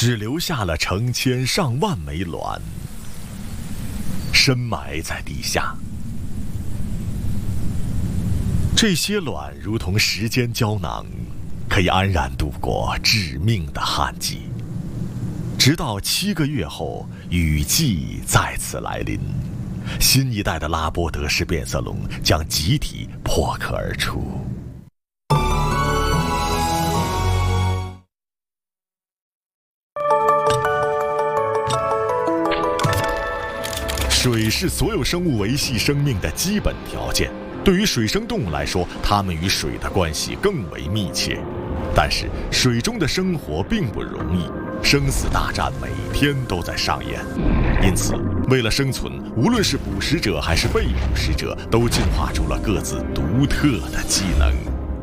只留下了成千上万枚卵，深埋在地下。这些卵如同时间胶囊，可以安然度过致命的旱季，直到7个月后，雨季再次来临，新一代的拉波德氏变色龙将集体破壳而出。水是所有生物维系生命的基本条件。对于水生动物来说，它们与水的关系更为密切。但是，水中的生活并不容易，生死大战每天都在上演。因此，为了生存，无论是捕食者还是被捕食者，都进化出了各自独特的技能。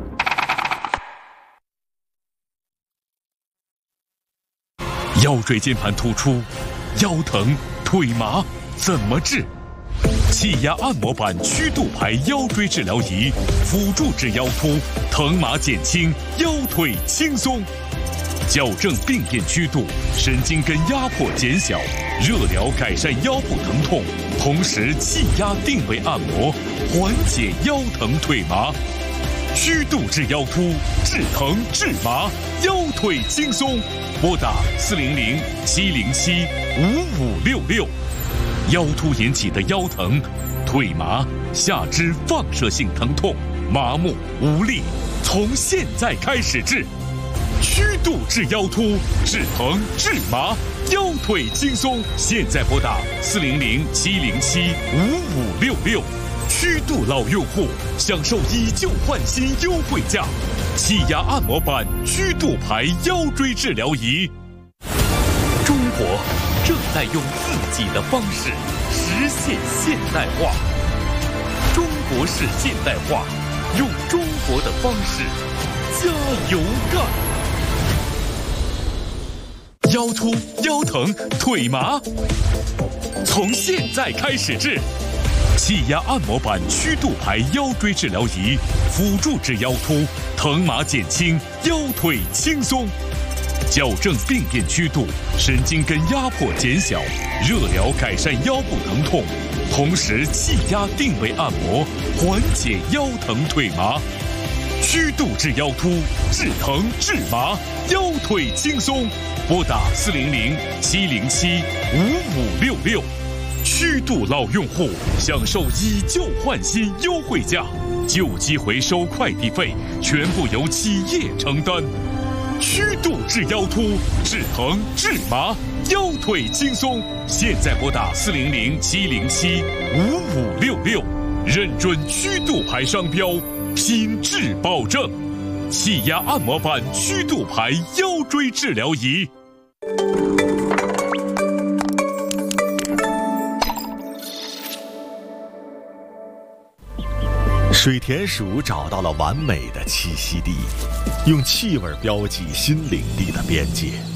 腰椎间盘突出、腰疼、腿麻。怎么治？气压按摩板曲度排腰椎治疗仪，辅助治腰突，疼麻减轻，腰腿轻松，矫正病变曲度，神经根压迫减小，热疗改善腰部疼痛，同时气压定位按摩，缓解腰疼腿麻。曲度治腰突，治疼治麻，腰腿轻松。拨打400-707-5566。腰突引起的腰疼、腿麻、下肢放射性疼痛、麻木、无力，从现在开始治。曲度治腰突，治疼治麻，腰腿轻松。现在拨打400-707-5566。曲度老用户享受以旧换新优惠价，气压按摩板曲度排腰椎治疗仪。中国正在用自己的方式实现现代化，中国式现代化，用中国的方式加油干！腰突、腰疼、腿麻，从现在开始治。气压按摩板曲度排腰椎治疗仪，辅助治腰突，疼麻减轻，腰腿轻松。矫正病变曲度，神经根压迫减小，热疗改善腰部疼痛，同时气压定位按摩，缓解腰疼腿麻。曲度治腰突，治疼治麻，腰腿轻松。拨打400-707-5566。曲度老用户享受以旧换新优惠价，旧机回收快递费全部由企业承担。曲度治腰突，治疼治麻，腰腿轻松。现在拨打400-707-5566，认准曲度牌商标，品质保证。气压按摩板曲度牌腰椎治疗仪。 水田鼠找到了完美的栖息地，用气味标记新领地的边界。